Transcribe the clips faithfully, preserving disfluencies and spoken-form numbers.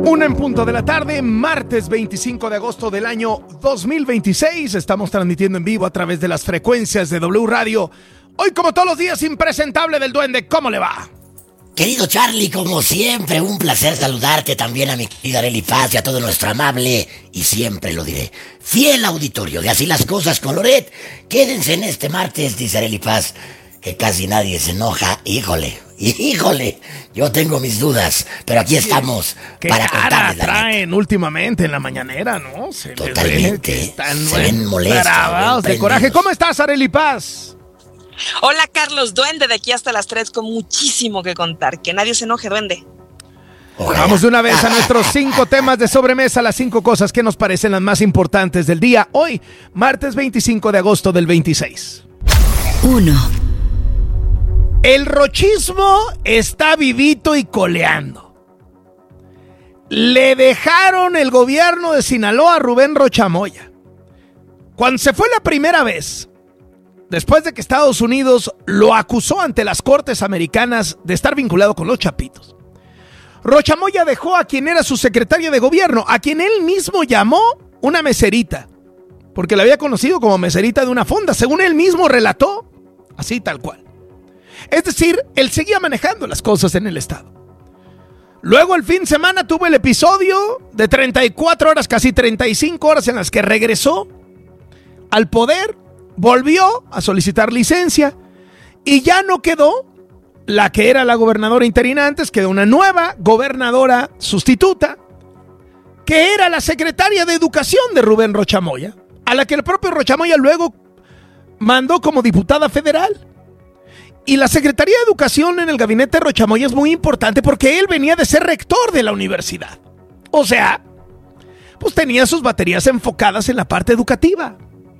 Una en punto de la tarde, martes veinticinco de agosto del año dos mil veintiséis. Estamos transmitiendo en vivo a través de las frecuencias de W Radio. Hoy, como todos los días, impresentable del Duende. ¿Cómo le va? Querido Charlie, como siempre, un placer saludarte, también a mi querida Arely Paz y a todo nuestro amable, y siempre lo diré, fiel auditorio de Así las Cosas con Loret. Quédense en este martes, dice Arely Paz, que casi nadie se enoja. Híjole, híjole, yo tengo mis dudas, pero aquí estamos ¿Qué para cara contarles la traen últimamente en la mañanera, no? Se Totalmente, ve que están se ven molestos, bravados de ven coraje. prendidos. ¿Cómo estás, Arely Paz? Hola, Carlos, Duende, de aquí hasta las tres con muchísimo que contar. Que nadie se enoje, Duende. Ojalá. Vamos de una vez a nuestros cinco temas de sobremesa, las cinco cosas que nos parecen las más importantes del día. Hoy, martes veinticinco de agosto del veintiséis. Uno. El rochismo está vivito y coleando. Le dejaron el gobierno de Sinaloa a Rubén Rochamoya. Cuando se fue la primera vez, después de que Estados Unidos lo acusó ante las cortes americanas de estar vinculado con los Chapitos, Rochamoya dejó a quien era su secretario de gobierno, a quien él mismo llamó una meserita, porque la había conocido como meserita de una fonda, según él mismo relató, así tal cual. Es decir, él seguía manejando las cosas en el estado. Luego el fin de semana tuvo el episodio de treinta y cuatro horas, casi treinta y cinco horas en las que regresó al poder, volvió a solicitar licencia y ya no quedó la que era la gobernadora interina antes, quedó una nueva gobernadora sustituta, que era la secretaria de Educación de Rubén Rochamoya, a la que el propio Rochamoya luego mandó como diputada federal. Y la Secretaría de Educación en el gabinete de Rochamoya es muy importante porque él venía de ser rector de la universidad. O sea, pues tenía sus baterías enfocadas en la parte educativa.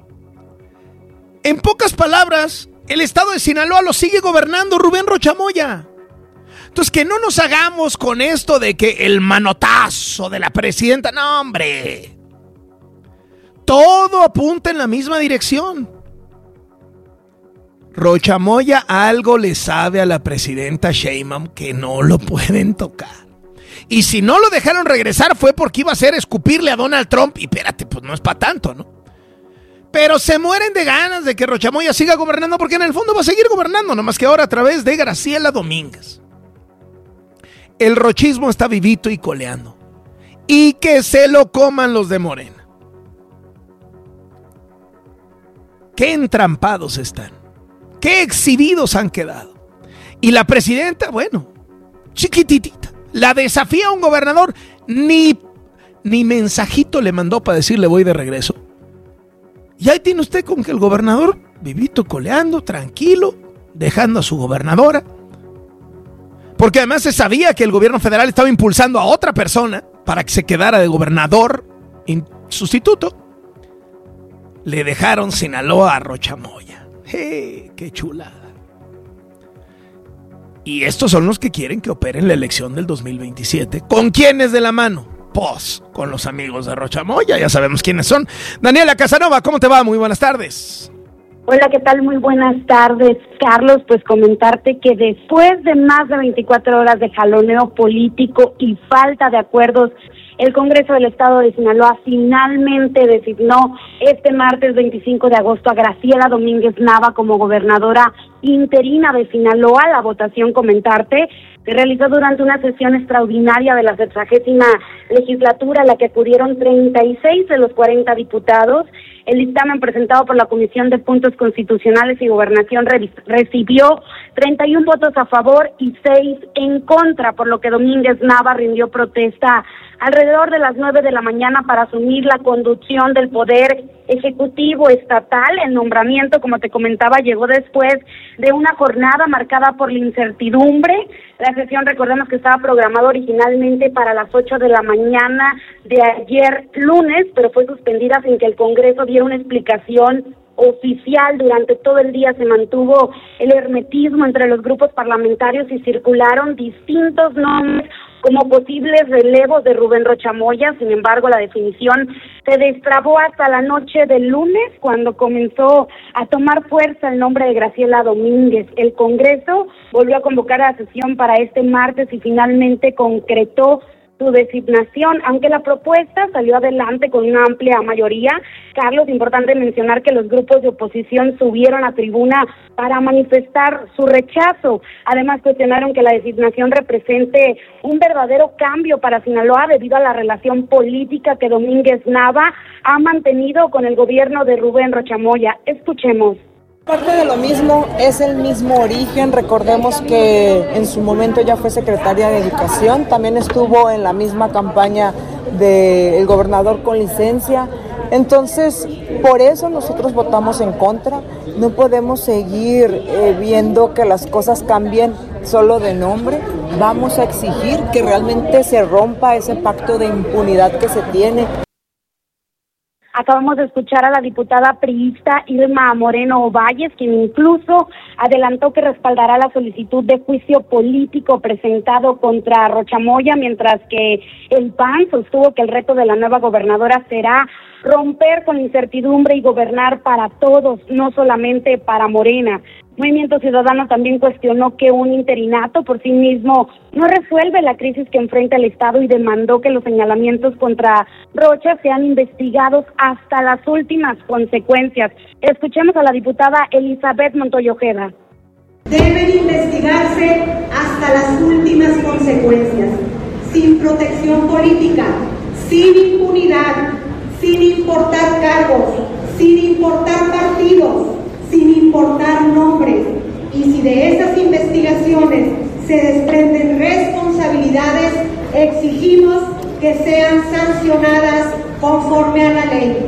En pocas palabras, el estado de Sinaloa lo sigue gobernando Rubén Rochamoya. Entonces, que no nos hagamos con esto de que el manotazo de la presidenta, no, hombre. Todo apunta en la misma dirección. Rochamoya algo le sabe a la presidenta Sheinbaum que no lo pueden tocar. Y si no lo dejaron regresar fue porque iba a ser escupirle a Donald Trump. Y espérate, pues no es para tanto, ¿no? Pero se mueren de ganas de que Rochamoya siga gobernando porque en el fondo va a seguir gobernando, nomás que ahora a través de Graciela Domínguez. El rochismo está vivito y coleando. Y que se lo coman los de Morena. Qué entrampados están. Qué exhibidos han quedado. Y la presidenta, bueno, chiquititita, la desafía a un gobernador, ni, ni mensajito le mandó para decirle voy de regreso. Y ahí tiene usted con que el gobernador, vivito coleando, tranquilo, dejando a su gobernadora. Porque además se sabía que el gobierno federal estaba impulsando a otra persona para que se quedara de gobernador sustituto. Le dejaron Sinaloa a Rochamoya. ¡Hey! ¡Qué chulada! Y estos son los que quieren que operen la elección del dos mil veintisiete. ¿Con quiénes de la mano? Pues, con los amigos de Rochamoya, ya sabemos quiénes son. Daniela Casanova, ¿cómo te va? Muy buenas tardes. Hola, ¿qué tal? Muy buenas tardes, Carlos. Pues comentarte que después de más de veinticuatro horas de jaloneo político y falta de acuerdos, el Congreso del Estado de Sinaloa finalmente designó este martes veinticinco de agosto a Graciela Domínguez Nava como gobernadora interina de Sinaloa. La votación, comentarte, se realizó durante una sesión extraordinaria de la sexagésima legislatura, a la que acudieron treinta y seis de los cuarenta diputados. El dictamen presentado por la Comisión de Puntos Constitucionales y Gobernación re- recibió treinta y uno votos a favor y seis en contra, por lo que Domínguez Nava rindió protesta alrededor de las nueve de la mañana para asumir la conducción del Poder Ejecutivo Estatal. El nombramiento, como te comentaba, llegó después de una jornada marcada por la incertidumbre. La sesión, recordemos que estaba programada originalmente para las ocho de la mañana de ayer lunes, pero fue suspendida sin que el Congreso diera una explicación oficial. Durante todo el día se mantuvo el hermetismo entre los grupos parlamentarios y circularon distintos nombres como posibles relevos de Rubén Rochamoya. Sin embargo, la definición se destrabó hasta la noche del lunes, cuando comenzó a tomar fuerza el nombre de Graciela Domínguez. El Congreso volvió a convocar a la sesión para este martes y finalmente concretó su designación, aunque la propuesta salió adelante con una amplia mayoría. Carlos, importante mencionar que los grupos de oposición subieron a tribuna para manifestar su rechazo. Además, cuestionaron que la designación represente un verdadero cambio para Sinaloa debido a la relación política que Domínguez Nava ha mantenido con el gobierno de Rubén Rocha Moya. Escuchemos. Parte de lo mismo, es el mismo origen. Recordemos que en su momento ella fue secretaria de Educación, también estuvo en la misma campaña del gobernador con licencia. Entonces, por eso nosotros votamos en contra. No podemos seguir eh, viendo que las cosas cambien solo de nombre. Vamos a exigir que realmente se rompa ese pacto de impunidad que se tiene. Acabamos de escuchar a la diputada priista Irma Moreno Valles, quien incluso adelantó que respaldará la solicitud de juicio político presentado contra Rocha Moya, mientras que el P A N sostuvo que el reto de la nueva gobernadora será romper con la incertidumbre y gobernar para todos, no solamente para Morena. Movimiento Ciudadano también cuestionó que un interinato por sí mismo no resuelve la crisis que enfrenta el Estado y demandó que los señalamientos contra Rocha sean investigados hasta las últimas consecuencias. Escuchemos a la diputada Elizabeth Montoya Ojeda. Deben investigarse hasta las últimas consecuencias, sin protección política, sin impunidad, sin importar cargos, sin importar partidos, sin importar nombres, y si de esas investigaciones se desprenden responsabilidades, exigimos que sean sancionadas conforme a la ley.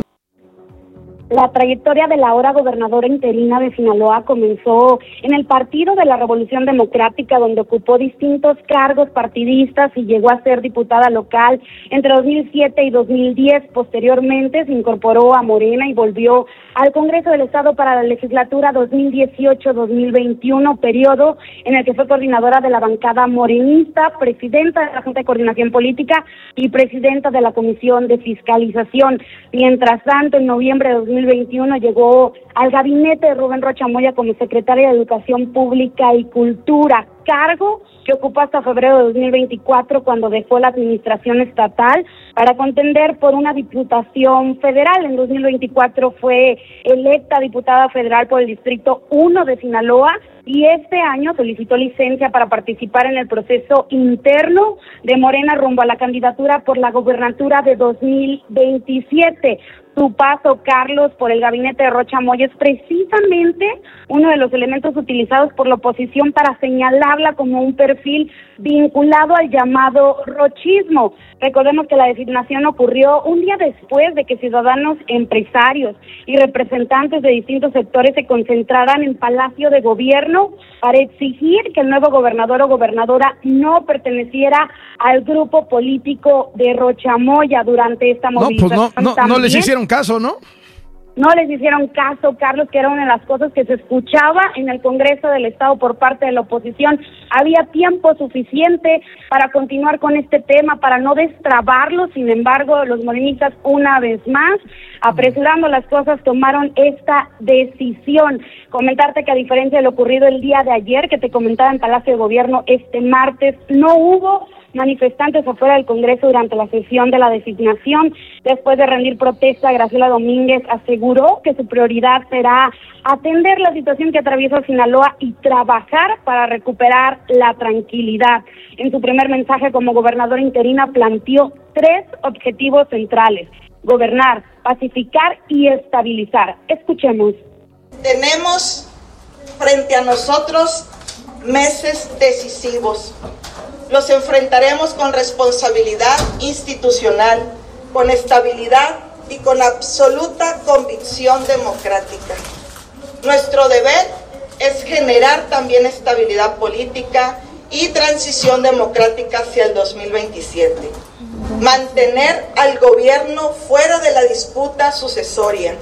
La trayectoria de la ahora gobernadora interina de Sinaloa comenzó en el Partido de la Revolución Democrática, donde ocupó distintos cargos partidistas y llegó a ser diputada local entre dos mil siete y dos mil diez. Posteriormente se incorporó a Morena y volvió al Congreso del Estado para la legislatura dos mil dieciocho dos mil veintiuno, periodo en el que fue coordinadora de la bancada morenista, presidenta de la Junta de Coordinación Política y presidenta de la Comisión de Fiscalización. Mientras tanto, en noviembre de dos mil veintiuno llegó al gabinete de Rubén Rocha Moya como secretaria de Educación Pública y Cultura, cargo que ocupó hasta febrero de dos mil veinticuatro, cuando dejó la administración estatal para contender por una diputación federal. En dos mil veinticuatro fue electa diputada federal por el Distrito uno de Sinaloa y este año solicitó licencia para participar en el proceso interno de Morena rumbo a la candidatura por la gobernatura de dos mil veintisiete. Su paso, Carlos, por el gabinete de Rocha Moya es precisamente uno de los elementos utilizados por la oposición para señalarla como un perfil vinculado al llamado rochismo. Recordemos que la designación ocurrió un día después de que ciudadanos, empresarios y representantes de distintos sectores se concentraran en Palacio de Gobierno para exigir que el nuevo gobernador o gobernadora no perteneciera al grupo político de Rocha Moya durante esta movilización. No, pues no, no, no les hicieron caso, ¿no? No les hicieron caso, Carlos, que era una de las cosas que se escuchaba en el Congreso del Estado por parte de la oposición. Había tiempo suficiente para continuar con este tema, para no destrabarlo. Sin embargo, los morenistas, una vez más, apresurando las cosas, tomaron esta decisión. Comentarte que, a diferencia de lo ocurrido el día de ayer, que te comentaba en Palacio de Gobierno, este martes no hubo manifestantes afuera del Congreso durante la sesión de la designación. Después de rendir protesta, Graciela Domínguez aseguró que su prioridad será atender la situación que atraviesa Sinaloa y trabajar para recuperar la tranquilidad. En su primer mensaje como gobernadora interina planteó tres objetivos centrales: gobernar, pacificar y estabilizar. Escuchemos. Tenemos frente a nosotros meses decisivos. Los enfrentaremos con responsabilidad institucional, con estabilidad y con absoluta convicción democrática. Nuestro deber es generar también estabilidad política y transición democrática hacia el dos mil veintisiete. Mantener al gobierno fuera de la disputa sucesoria.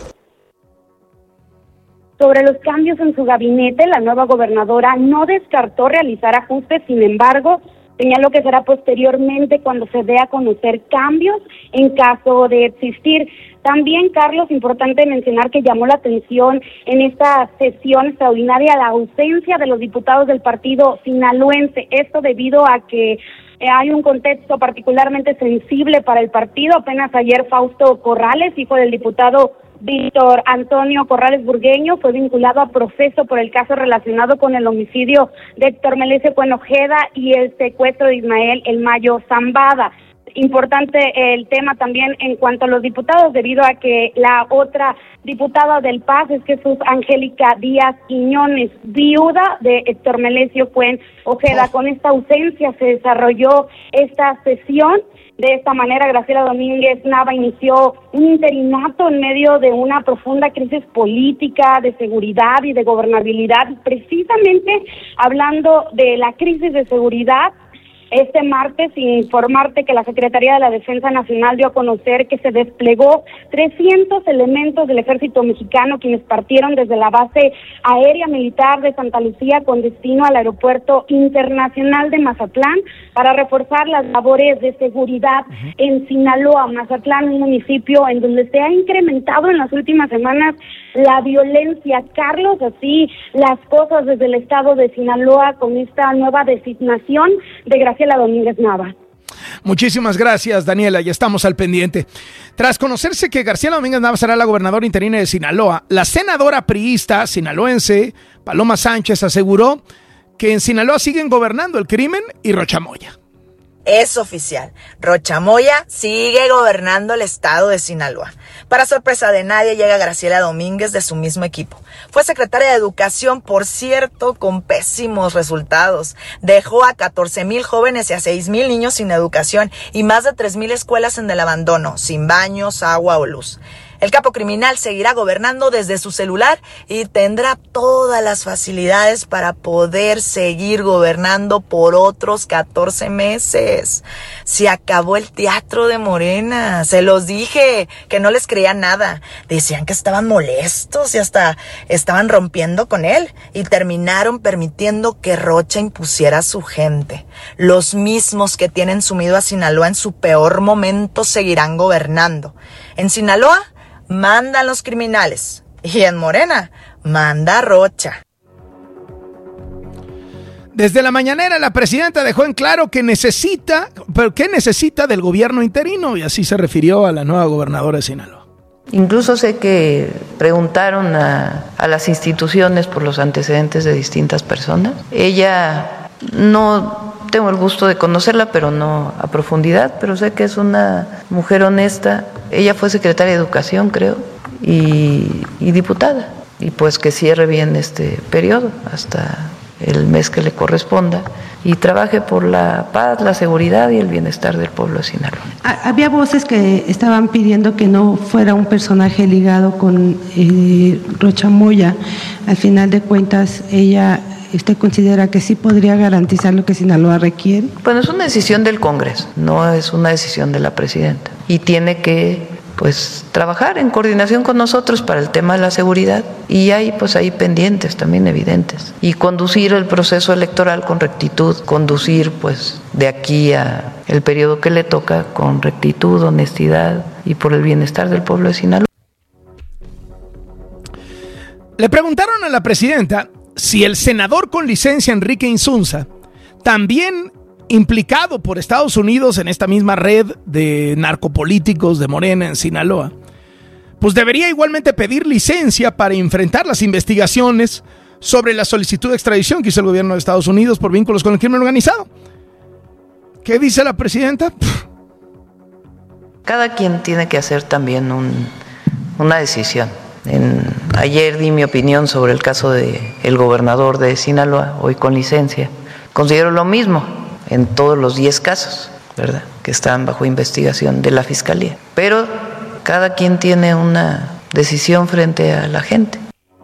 Sobre los cambios en su gabinete, la nueva gobernadora no descartó realizar ajustes. Sin embargo, señaló que será posteriormente cuando se dé a conocer cambios en caso de existir. También, Carlos, importante mencionar que llamó la atención en esta sesión extraordinaria la ausencia de los diputados del partido sinaloense. Esto debido a que Eh, hay un contexto particularmente sensible para el partido. Apenas ayer Fausto Corrales, hijo del diputado Víctor Antonio Corrales Burgueño, fue vinculado a proceso por el caso relacionado con el homicidio de Héctor Melesio Cuenojeda y el secuestro de Ismael El Mayo Zambada. Importante el tema también en cuanto a los diputados, debido a que la otra diputada del P A S es Jesús Angélica Díaz Quiñones, viuda de Héctor Melesio Cuenojeda. Oh. Con esta ausencia se desarrolló esta sesión. De esta manera, Graciela Domínguez Nava inició un interinato en medio de una profunda crisis política, de seguridad y de gobernabilidad. Precisamente hablando de la crisis de seguridad, este martes, informarte que la Secretaría de la Defensa Nacional dio a conocer que se desplegó trescientos elementos del Ejército Mexicano, quienes partieron desde la base aérea militar de Santa Lucía con destino al Aeropuerto Internacional de Mazatlán para reforzar las labores de seguridad uh-huh. en Sinaloa. Mazatlán, un municipio en donde se ha incrementado en las últimas semanas la violencia. Carlos, así las cosas desde el estado de Sinaloa con esta nueva designación de Graciela Domínguez Nava. Muchísimas gracias, Daniela, ya estamos al pendiente. Tras conocerse que Graciela Domínguez Nava será la gobernadora interina de Sinaloa, la senadora priista sinaloense Paloma Sánchez aseguró que en Sinaloa siguen gobernando el crimen y Rocha Moya. Es oficial, Rocha Moya sigue gobernando el estado de Sinaloa. Para sorpresa de nadie, llega Graciela Domínguez de su mismo equipo. Fue secretaria de Educación, por cierto, con pésimos resultados. Dejó a catorce mil jóvenes y a seis mil niños sin educación y más de tres mil escuelas en el abandono, sin baños, agua o luz. El capo criminal seguirá gobernando desde su celular y tendrá todas las facilidades para poder seguir gobernando por otros catorce meses. Se acabó el teatro de Morena. Se los dije, que no les creía nada. Decían que estaban molestos y hasta estaban rompiendo con él. Y terminaron permitiendo que Rocha impusiera a su gente. Los mismos que tienen sumido a Sinaloa en su peor momento seguirán gobernando. En Sinaloa mandan los criminales y en Morena manda Rocha. Desde la mañanera la presidenta dejó en claro que necesita, pero que necesita del gobierno interino, y así se refirió a la nueva gobernadora de Sinaloa. Incluso sé que preguntaron a, a las instituciones por los antecedentes de distintas personas. Ella, no tengo el gusto de conocerla, pero no a profundidad, pero sé que es una mujer honesta. Ella fue secretaria de Educación, creo, y, y diputada. Y pues que cierre bien este periodo hasta el mes que le corresponda y trabaje por la paz, la seguridad y el bienestar del pueblo de Sinaloa. Había voces que estaban pidiendo que no fuera un personaje ligado con eh, Rocha Moya. Al final de cuentas, ella... ¿Usted considera que sí podría garantizar lo que Sinaloa requiere? Bueno, es una decisión del Congreso, no es una decisión de la presidenta. Y tiene que, pues, trabajar en coordinación con nosotros para el tema de la seguridad. Y hay, pues, ahí pendientes también evidentes. Y conducir el proceso electoral con rectitud, conducir, pues, de aquí a el periodo que le toca con rectitud, honestidad y por el bienestar del pueblo de Sinaloa. Le preguntaron a la presidenta si el senador con licencia Enrique Insunza, también implicado por Estados Unidos en esta misma red de narcopolíticos de Morena en Sinaloa, pues debería igualmente pedir licencia para enfrentar las investigaciones sobre la solicitud de extradición que hizo el gobierno de Estados Unidos por vínculos con el crimen organizado. ¿Qué dice la presidenta? Cada quien tiene que hacer también un, una decisión. En, ayer di mi opinión sobre el caso del gobernador de Sinaloa, hoy con licencia. Considero lo mismo en todos los diez casos, ¿verdad?, que están bajo investigación de la Fiscalía. Pero cada quien tiene una decisión frente a la gente.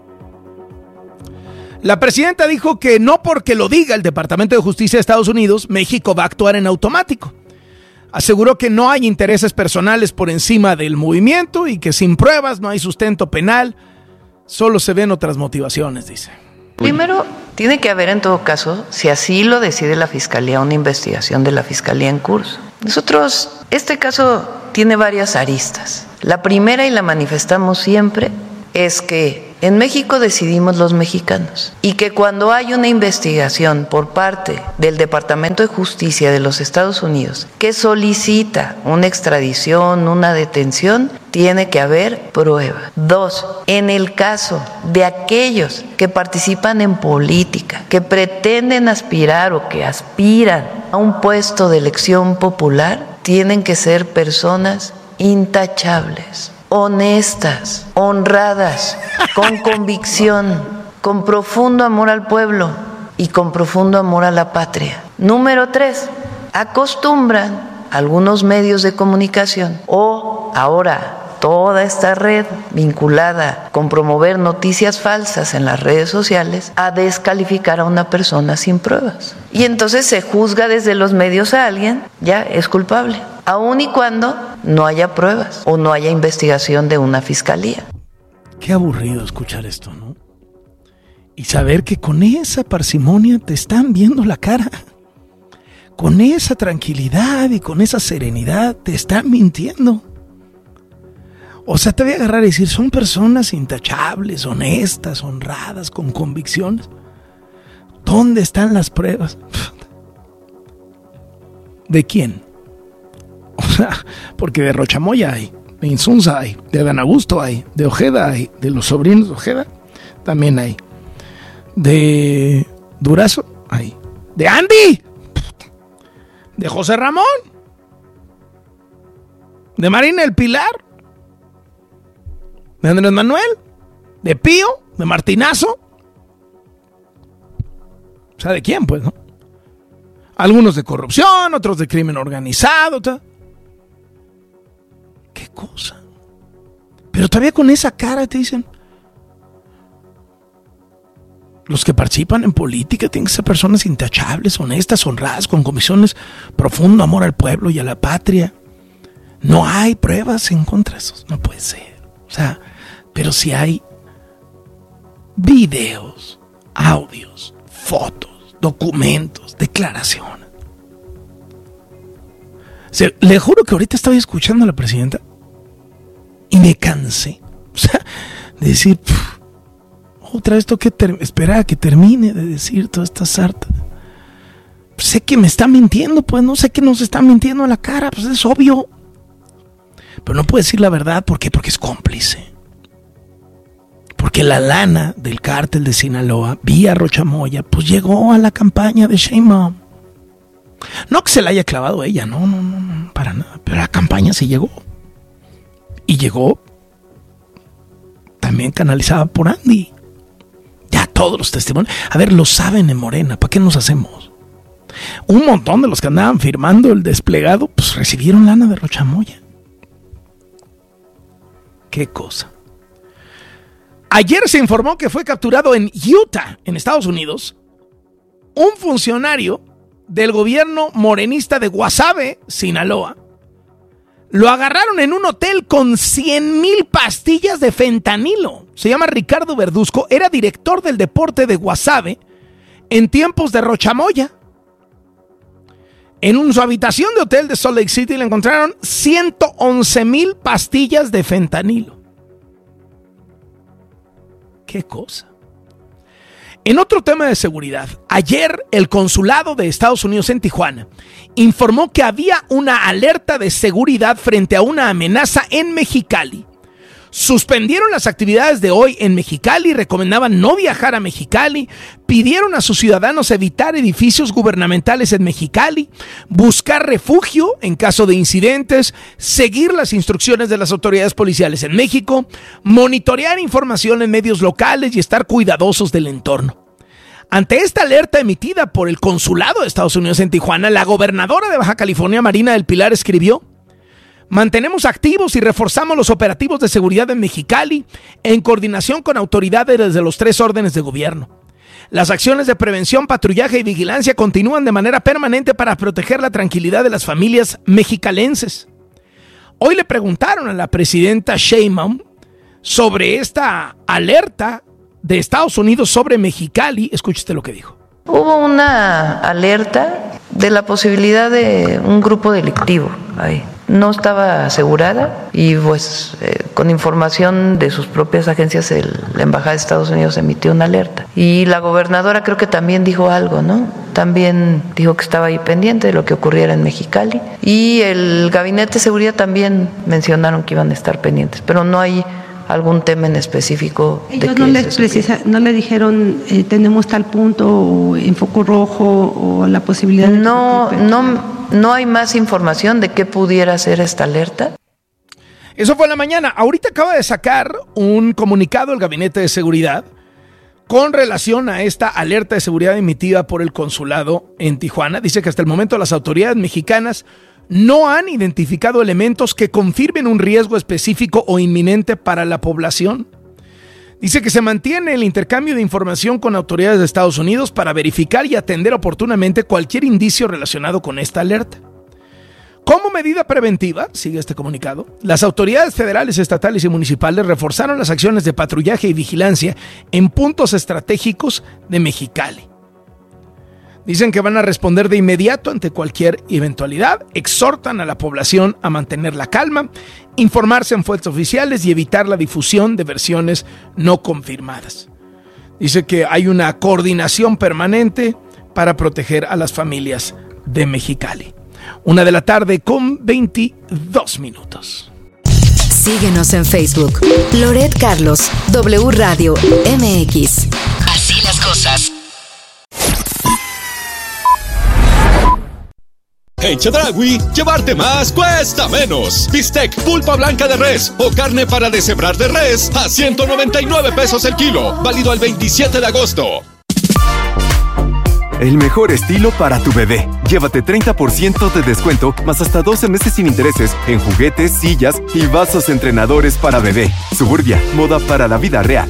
La presidenta dijo que no porque lo diga el Departamento de Justicia de Estados Unidos, México va a actuar en automático. Aseguró que no hay intereses personales por encima del movimiento y que sin pruebas no hay sustento penal, solo se ven otras motivaciones, dice. Primero, tiene que haber en todo caso, si así lo decide la Fiscalía, una investigación de la Fiscalía en curso. Nosotros, este caso tiene varias aristas. La primera, y la manifestamos siempre, es que en México decidimos los mexicanos y que cuando hay una investigación por parte del Departamento de Justicia de los Estados Unidos que solicita una extradición, una detención, tiene que haber prueba. Dos, en el caso de aquellos que participan en política, que pretenden aspirar o que aspiran a un puesto de elección popular, tienen que ser personas intachables, honestas, honradas, con convicción, con profundo amor al pueblo y con profundo amor a la patria. Número tres, acostumbran algunos medios de comunicación o ahora toda esta red vinculada con promover noticias falsas en las redes sociales a descalificar a una persona sin pruebas. Y entonces se juzga desde los medios a alguien, ya es culpable, aun y cuando no haya pruebas o no haya investigación de una fiscalía. Qué aburrido escuchar esto, ¿no? Y saber que con esa parsimonia te están viendo la cara. Con esa tranquilidad y con esa serenidad te están mintiendo. O sea, te voy a agarrar y decir, son personas intachables, honestas, honradas, con convicciones. ¿Dónde están las pruebas? ¿De quién? O sea, porque de Rochamoya hay, de Insunza hay, de Adán Augusto hay, de Ojeda hay, de los sobrinos de Ojeda también hay, de Durazo hay, de Andy, de José Ramón, de Marina El Pilar, de Andrés Manuel, de Pío, de Martinazo. O sea, ¿de quién, pues, no? Algunos de corrupción, otros de crimen organizado. ¿Tá? ¿Qué cosa? Pero todavía con esa cara te dicen, los que participan en política tienen que ser personas intachables, honestas, honradas, con convicciones, profundo amor al pueblo y a la patria. No hay pruebas en contra de eso. No puede ser. O sea, pero si hay videos, audios, fotos, documentos, declaraciones. O sea, le juro que ahorita estaba escuchando a la presidenta y me cansé. O sea, de decir, pff, otra vez tengo que ter- esperar a que termine de decir toda esta sarta. Pues sé que me está mintiendo, pues no sé que nos está mintiendo a la cara, pues es obvio. Pero no puede decir la verdad, ¿por qué? Porque es cómplice. Porque la lana del cártel de Sinaloa, vía Rochamoya, pues llegó a la campaña de Sheinbaum. No que se la haya clavado ella, no, no, no, no, para nada. Pero la campaña sí llegó. Y llegó también canalizada por Andy. Ya todos los testimonios. A ver, lo saben en Morena, ¿para qué nos hacemos? Un montón de los que andaban firmando el desplegado, pues recibieron lana de Rochamoya. Qué cosa. Ayer se informó que fue capturado en Utah, en Estados Unidos, un funcionario del gobierno morenista de Guasave, Sinaloa. Lo agarraron en un hotel con cien mil pastillas de fentanilo. Se llama Ricardo Verduzco, era director del deporte de Guasave en tiempos de Rochamoya. En su habitación de hotel de Salt Lake City le encontraron ciento once mil pastillas de fentanilo. ¿Qué cosa? En otro tema de seguridad, ayer el consulado de Estados Unidos en Tijuana informó que había una alerta de seguridad frente a una amenaza en Mexicali. Suspendieron las actividades de hoy en Mexicali, recomendaban no viajar a Mexicali, pidieron a sus ciudadanos evitar edificios gubernamentales en Mexicali, buscar refugio en caso de incidentes, seguir las instrucciones de las autoridades policiales en México, monitorear información en medios locales y estar cuidadosos del entorno. Ante esta alerta emitida por el consulado de Estados Unidos en Tijuana, la gobernadora de Baja California, Marina del Pilar, escribió: mantenemos activos y reforzamos los operativos de seguridad en Mexicali en coordinación con autoridades de los tres órdenes de gobierno. Las acciones de prevención, patrullaje y vigilancia continúan de manera permanente para proteger la tranquilidad de las familias mexicalenses. Hoy le preguntaron a la presidenta Sheinbaum sobre esta alerta de Estados Unidos sobre Mexicali. Escúchate lo que dijo. Hubo una alerta de la posibilidad de un grupo delictivo ahí. No estaba asegurada y pues eh, con información de sus propias agencias, el, la Embajada de Estados Unidos emitió una alerta. Y la gobernadora creo que también dijo algo, ¿no? También dijo que estaba ahí pendiente de lo que ocurriera en Mexicali. Y el Gabinete de Seguridad también mencionaron que iban a estar pendientes, pero no hay algún tema en específico. Ellos de que no, les precisa, no le dijeron eh, tenemos tal punto o en foco rojo o la posibilidad de... No, no, no hay más información de qué pudiera ser esta alerta. Eso fue en la mañana. Ahorita acaba de sacar un comunicado el Gabinete de Seguridad con relación a esta alerta de seguridad emitida por el consulado en Tijuana. Dice que hasta el momento las autoridades mexicanas no han identificado elementos que confirmen un riesgo específico o inminente para la población. Dice que se mantiene el intercambio de información con autoridades de Estados Unidos para verificar y atender oportunamente cualquier indicio relacionado con esta alerta. Como medida preventiva, sigue este comunicado, las autoridades federales, estatales y municipales reforzaron las acciones de patrullaje y vigilancia en puntos estratégicos de Mexicali. Dicen que van a responder de inmediato ante cualquier eventualidad, exhortan a la población a mantener la calma, informarse en fuentes oficiales y evitar la difusión de versiones no confirmadas. Dice que hay una coordinación permanente para proteger a las familias de Mexicali. Una de la tarde con veintidós minutos. Síguenos en Facebook. Loret Carlos, W Radio M X. Así las cosas. En Chedraui, llevarte más cuesta menos. Bistec, pulpa blanca de res o carne para deshebrar de res a ciento noventa y nueve pesos el kilo. Válido al veintisiete de agosto. El mejor estilo para tu bebé. Llévate treinta por ciento de descuento más hasta doce meses sin intereses en juguetes, sillas y vasos entrenadores para bebé. Suburbia, moda para la vida real.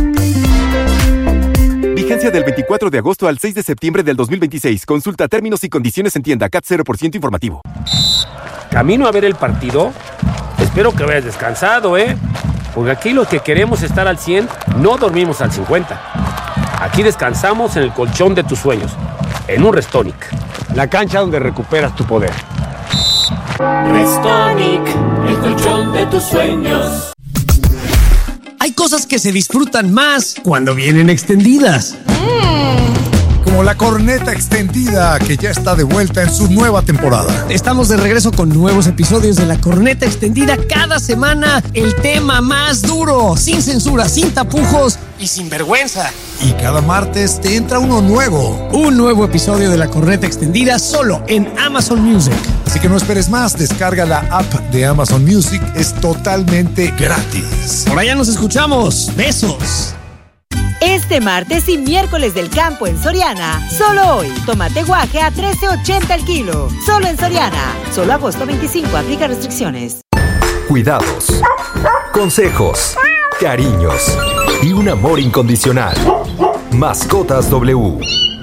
Vigencia del veinticuatro de agosto al seis de septiembre del dos mil veintiséis. Consulta términos y condiciones en tienda. C A T cero por ciento informativo. ¿Camino a ver el partido? Espero que vayas descansado, ¿eh? Porque aquí los que queremos estar al cien no dormimos al cincuenta. Aquí descansamos en el colchón de tus sueños, en un Restonic, la cancha donde recuperas tu poder. Restonic, el colchón de tus sueños. Hay cosas que se disfrutan más cuando vienen extendidas. Mm. Como la corneta extendida, que ya está de vuelta en su nueva temporada. Estamos de regreso con nuevos episodios de la corneta extendida cada semana. El tema más duro, sin censura, sin tapujos y sin vergüenza. Y cada martes te entra uno nuevo. Un nuevo episodio de la corneta extendida solo en Amazon Music. Así que no esperes más, descarga la app de Amazon Music, es totalmente gratis. Por allá nos escuchamos. Besos. Este martes y miércoles del campo en Soriana, solo hoy, tomate guaje a trece ochenta el kilo. Solo en Soriana, solo agosto veinticinco, aplica restricciones. Cuidados, consejos, cariños y un amor incondicional. Mascotas W.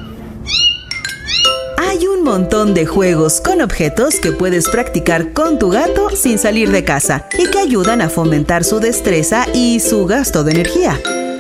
Hay un montón de juegos con objetos que puedes practicar con tu gato sin salir de casa y que ayudan a fomentar su destreza y su gasto de energía.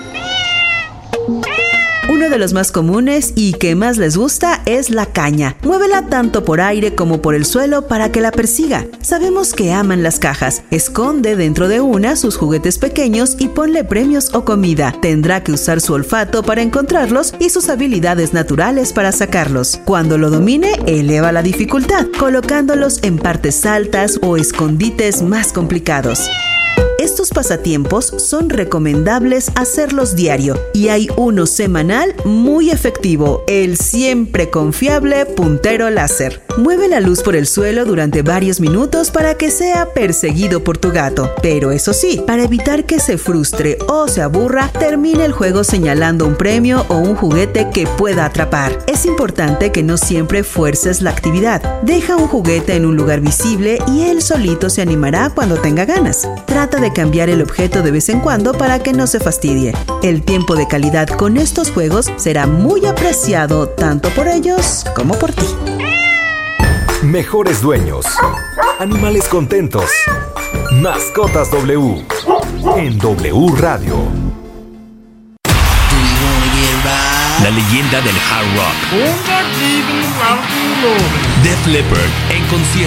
Uno de los más comunes y que más les gusta es la caña. Muévela tanto por aire como por el suelo para que la persiga. Sabemos que aman las cajas. Esconde dentro de una sus juguetes pequeños y ponle premios o comida. Tendrá que usar su olfato para encontrarlos y sus habilidades naturales para sacarlos. Cuando lo domine, eleva la dificultad, colocándolos en partes altas o escondites más complicados. Estos pasatiempos son recomendables hacerlos diario y hay uno semanal muy efectivo, el siempre confiable puntero láser. Mueve la luz por el suelo durante varios minutos para que sea perseguido por tu gato, pero eso sí, para evitar que se frustre o se aburra, termine el juego señalando un premio o un juguete que pueda atrapar. Es importante que no siempre fuerces la actividad. Deja un juguete en un lugar visible y él solito se animará cuando tenga ganas. Trata de cambiar el objeto de vez en cuando para que no se fastidie. El tiempo de calidad con estos juegos será muy apreciado tanto por ellos como por ti. Mejores dueños. Animales contentos. Mascotas W. En W Radio. La leyenda del hard rock. Def Leppard en concierto.